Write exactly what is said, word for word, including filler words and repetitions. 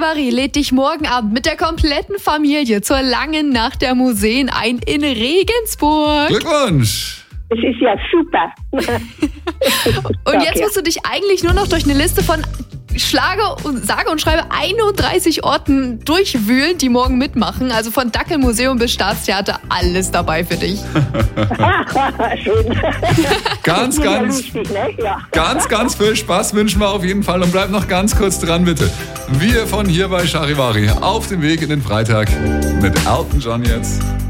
Charivari lädt dich morgen Abend mit der kompletten Familie zur langen Nacht der Museen ein in Regensburg. Glückwunsch! Das ist ja super. Und jetzt musst du dich eigentlich nur noch durch eine Liste von Schlage und sage und schreibe einunddreißig Orten durchwühlen, die morgen mitmachen. Also von Dackelmuseum bis Staatstheater, alles dabei für dich. Schön. Ganz, ganz, lustig, ne? Ja. ganz, ganz viel Spaß wünschen wir auf jeden Fall und bleib noch ganz kurz dran, bitte. Wir von hier bei Charivari auf dem Weg in den Freitag mit Elton John jetzt.